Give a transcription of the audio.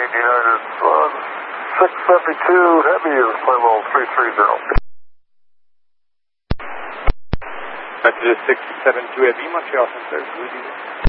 United 672 Heavy is flight level 330. United 672 Heavy, Montreal Center, good evening.